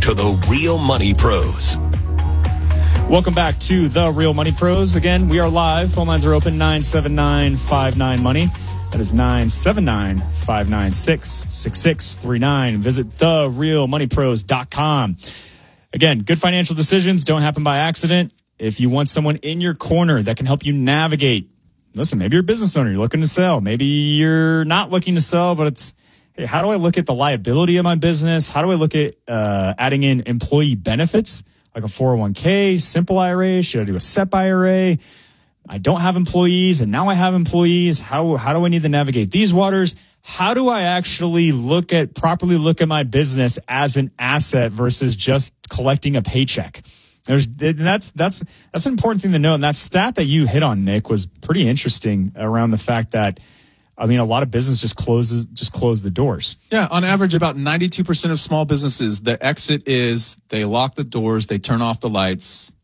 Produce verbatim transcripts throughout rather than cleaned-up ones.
to the Real Money Pros. Welcome back to the Real Money Pros. Again, we are live. Phone lines are open, nine seven nine, five nine, money. That is nine seven nine, five nine six, six six three nine. Visit the real money pros dot com. Again, good financial decisions don't happen by accident. If you want someone in your corner that can help you navigate, listen, maybe you're a business owner, you're looking to sell. Maybe you're not looking to sell, but it's, hey, how do I look at the liability of my business? How do I look at uh, adding in employee benefits, like a four oh one k, simple I R A? Should I do a S E P I R A? I don't have employees, and now I have employees. How how do I need to navigate these waters? How do I actually look at, properly look at my business as an asset versus just collecting a paycheck? There's that's that's that's an important thing to know. And that stat that you hit on, Nick, was pretty interesting around the fact that, I mean, a lot of business just closes just close the doors. Yeah, on average, about ninety-two percent of small businesses, their exit is they lock the doors, they turn off the lights,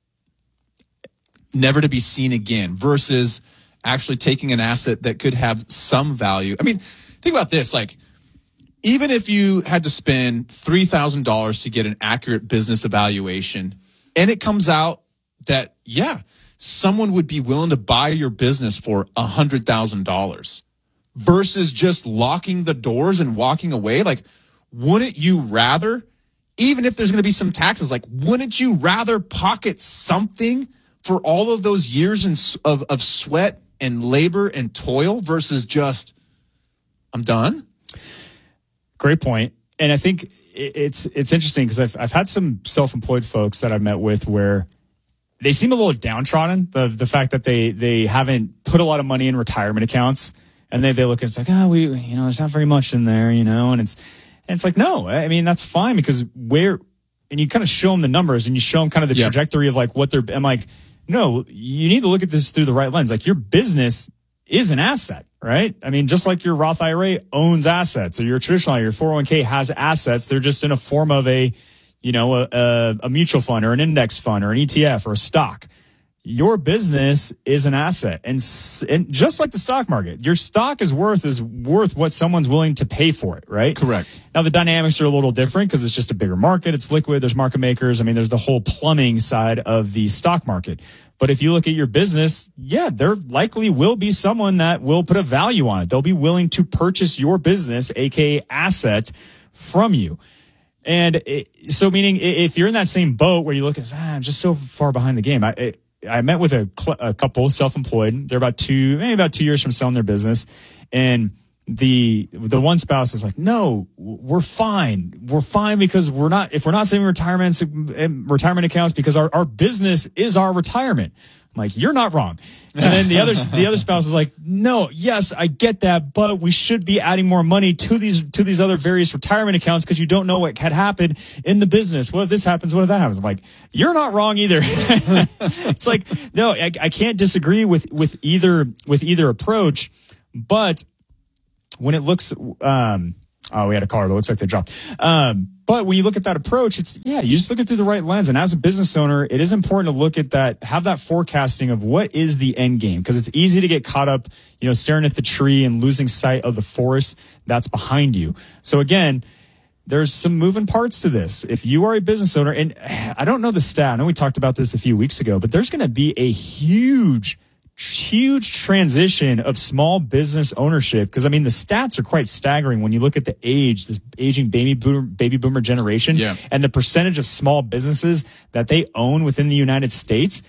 never to be seen again, versus actually taking an asset that could have some value. I mean, think about this. Like, even if you had to spend three thousand dollars to get an accurate business evaluation, and it comes out that, yeah, someone would be willing to buy your business for one hundred thousand dollars versus just locking the doors and walking away, like, wouldn't you rather, even if there's going to be some taxes, like, wouldn't you rather pocket something for all of those years in, of, of sweat and labor and toil versus just, I'm done? Great point. And I think it's it's interesting because I've I've had some self-employed folks that I've met with where they seem a little downtrodden. The the fact that they they haven't put a lot of money in retirement accounts, and they they look at it's like, oh, we you know there's not very much in there, you know, and it's and it's like, no, I mean that's fine because where and you kind of show them the numbers and you show them kind of the yep. trajectory of like what they're. I'm like, no, you need to look at this through the right lens. Like your business is an asset, right? I mean, just like your Roth I R A owns assets, or your traditional I R A, your four oh one k has assets. They're just in a form of a, you know, a, a, a mutual fund or an index fund or an E T F or a stock. Your business is an asset, and and just like the stock market, your stock is worth is worth what someone's willing to pay for it, right? Correct. Now the dynamics are a little different because it's just a bigger market. It's liquid. There's market makers. I mean, there's the whole plumbing side of the stock market. But if you look at your business, yeah, there likely will be someone that will put a value on it. They'll be willing to purchase your business, aka asset, from you. And it, so, meaning if you're in that same boat where you look at, ah, I'm just so far behind the game. I it, I met with a, cl- a couple, self-employed. They're about two, maybe about two years from selling their business, and the the one spouse is like, no, we're fine. We're fine because we're not, if we're not saving retirement retirement accounts because our, our business is our retirement. I'm like, you're not wrong. And then the other the other spouse is like, no, yes, I get that, but we should be adding more money to these to these other various retirement accounts because you don't know what had happened in the business. What if this happens? What if that happens? I'm like, you're not wrong either. It's like, no, I, I can't disagree with with either with either approach, but when it looks, um, oh, we had a caller, but it looks like they dropped. Um, but when you look at that approach, it's, yeah, you just look at it through the right lens. And as a business owner, it is important to look at that, have that forecasting of what is the end game. Because it's easy to get caught up, you know, staring at the tree and losing sight of the forest that's behind you. So again, there's some moving parts to this. If you are a business owner, and I don't know the stat, I know we talked about this a few weeks ago, but there's going to be a huge huge transition of small business ownership. Because, I mean, the stats are quite staggering when you look at the age, this aging baby boomer, baby boomer generation, yeah. and the percentage of small businesses that they own within the United States.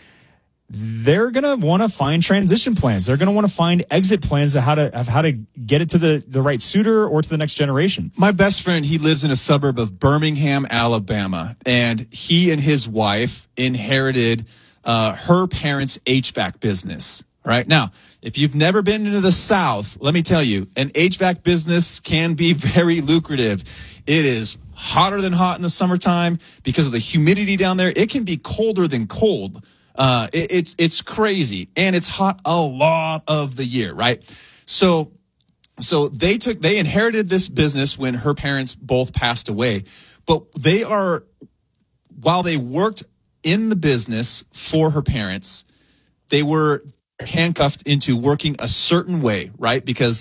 They're going to want to find transition plans. They're going to want to find exit plans of how to, of how to get it to the, the right suitor or to the next generation. My best friend, he lives in a suburb of Birmingham, Alabama, and he and his wife inherited Uh, her parents' H V A C business. Right now, if you've never been into the South, let me tell you, an H V A C business can be very lucrative. It is hotter than hot in the summertime because of the humidity down there. It can be colder than cold. Uh, it, it's it's crazy, and it's hot a lot of the year, right? So, so they took they inherited this business when her parents both passed away, but they are while they worked in the business for her parents, they were handcuffed into working a certain way, right? Because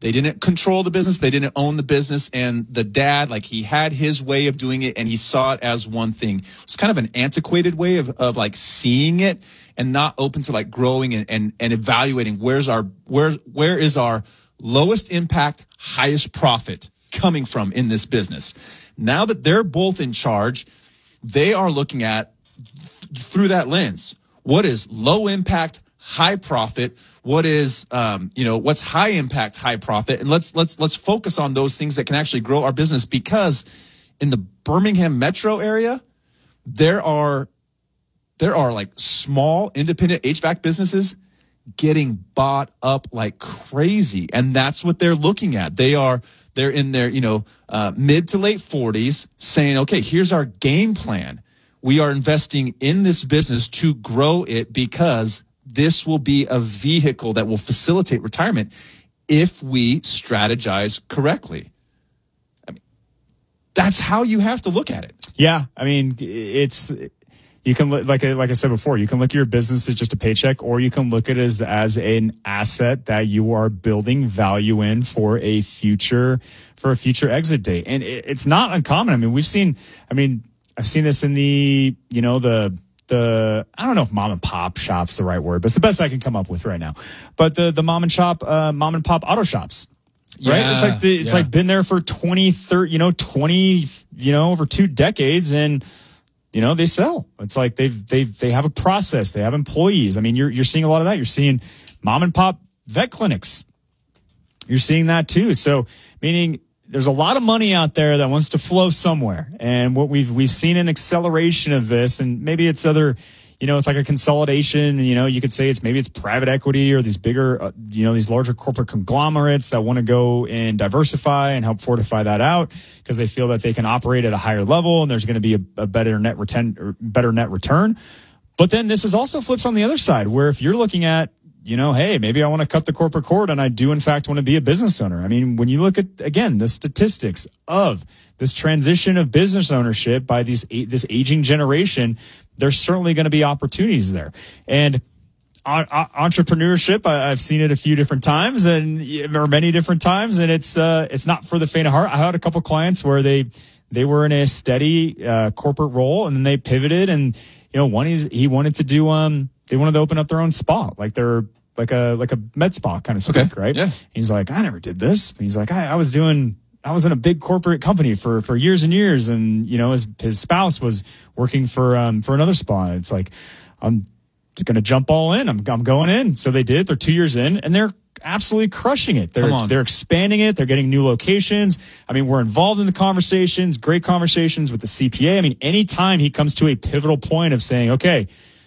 They didn't control the business. They didn't own the business. And the dad, like he had his way of doing it and he saw it as one thing. It's kind of an antiquated way of, of like seeing it and not open to like growing and, and, and evaluating where's our, where, where is our lowest impact, highest profit coming from in this business. Now that they're both in charge, they are looking at through that lens. What is low impact, high profit? What is, um, you know, what's high impact, high profit? And let's, let's, let's focus on those things that can actually grow our business, because in the Birmingham metro area, there are, there are like small independent H V A C businesses getting bought up like crazy. And that's what they're looking at. They are, they're in their, you know, uh, mid to late forties saying, okay, here's our game plan. We are investing in this business to grow it because this will be a vehicle that will facilitate retirement if we strategize correctly. I mean, that's how you have to look at it. Yeah. I mean, it's, you can look, like, like I said before, you can look at your business as just a paycheck, or you can look at it as, as an asset that you are building value in for a future, for a future exit date. And it, it's not uncommon. I mean, we've seen, I mean, I've seen this in the, you know, the, the, I don't know if mom and pop shop's the right word, but it's the best I can come up with right now. But the, the mom and shop, uh, mom and pop auto shops, right? Yeah, it's like, the, it's yeah. like been there for twenty, thirty, you know, twenty, you know, over two decades. And, you know, they sell. It's like they've, they've, they have a process. They have employees. I mean, you're, you're seeing a lot of that. You're seeing mom and pop vet clinics. You're seeing that too. So meaning, there's a lot of money out there that wants to flow somewhere. And what we've, we've seen an acceleration of this, and maybe it's other, you know, it's like a consolidation. You know, you could say it's maybe it's private equity or these bigger, uh, you know, these larger corporate conglomerates that want to go and diversify and help fortify that out because they feel that they can operate at a higher level and there's going to be a, a better net return, or better net return. But then this is also flips on the other side, where if you're looking at, you know, hey, maybe I want to cut the corporate cord and I do in fact want to be a business owner. I mean, when you look at, again, the statistics of this transition of business ownership by these, this aging generation, there's certainly going to be opportunities there. And uh, entrepreneurship, I, I've seen it a few different times and or many different times. And it's, uh, it's not for the faint of heart. I had a couple clients where they, they were in a steady, uh, corporate role and then they pivoted and, you know, one is he wanted to do, um, they wanted to open up their own spa, like they're like a like a med spa kind of speak, okay. right? Yeah. He's like, I never did this. He's like, I, I was doing, I was in a big corporate company for for years and years, and you know, his his spouse was working for um for another spa. It's like, I'm going to jump all in. I'm I'm going in. So they did. They're two years in, and they're absolutely crushing it. They're they're expanding it. They're getting new locations. I mean, we're involved in the conversations, great conversations with the C P A. I mean, anytime he comes to a pivotal point of saying, okay,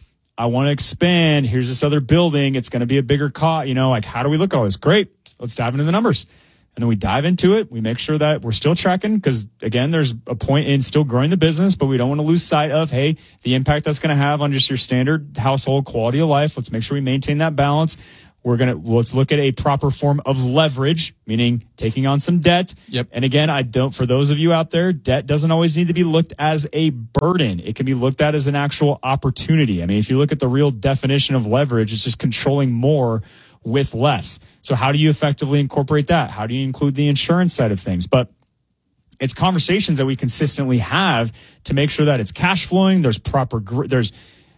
I want to expand. Here's this other building. It's going to be a bigger cost. You know, like, how do we look at all this? Great. Let's dive into the numbers. And then we dive into it. We make sure that we're still tracking because, again, there's a point in still growing the business, but we don't want to lose sight of, hey, the impact that's going to have on just your standard household quality of life. Let's make sure we maintain that balance. We're going to, let's look at a proper form of leverage, meaning taking on some debt. Yep. And again, I don't, for those of you out there, debt doesn't always need to be looked as a burden. It can be looked at as an actual opportunity. I mean, if you look at the real definition of leverage, it's just controlling more with less. So how do you effectively incorporate that? How do you include the insurance side of things? But it's conversations that we consistently have to make sure that it's cash flowing. There's proper, gr- there's,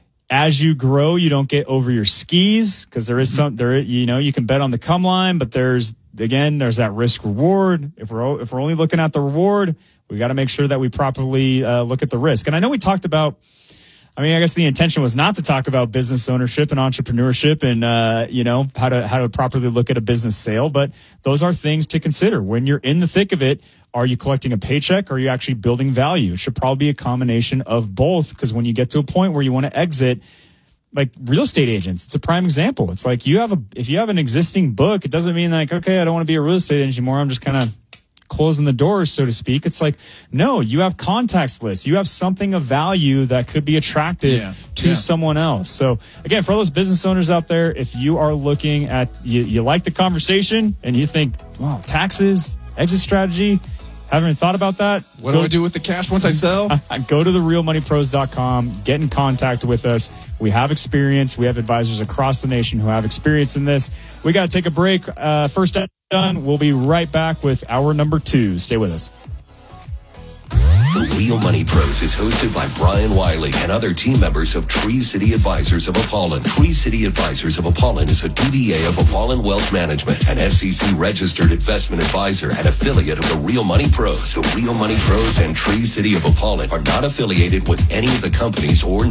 as you grow, you don't get over your skis because there is some there. You know, you can bet on the come line, but there's again there's that risk reward. If we're if we're only looking at the reward, we got to make sure that we properly uh, look at the risk. And I know we talked about. I mean, I guess the intention was not to talk about business ownership and entrepreneurship and uh, you know how to how to properly look at a business sale, but those are things to consider when you're in the thick of it. Are you collecting a paycheck or are you actually building value? It should probably be a combination of both because when you get to a point where you want to exit, like real estate agents, it's a prime example. It's like you have a, if you have an existing book, it doesn't mean like, okay, I don't want to be a real estate agent anymore. I'm just kind of closing the doors, so to speak. It's like, no, you have contacts lists. You have something of value that could be attractive yeah. to yeah. someone else. So again, for all those business owners out there, if you are looking at, you, you like the conversation and you think, wow, taxes, exit strategy, haven't even thought about that? What go, do I do with the cash once I sell? Go to the real money pros dot com. Get in contact with us. We have experience. We have advisors across the nation who have experience in this. We got to take a break. Uh, first done. We'll be right back with hour number two. Stay with us. The Real Money Pros is hosted by Brian Wiley and other team members of Tree City Advisors of Apollon. Tree City Advisors of Apollon is a D B A of Apollon Wealth Management, an S E C-registered investment advisor and affiliate of the Real Money Pros. The Real Money Pros and Tree City of Apollon are not affiliated with any of the companies or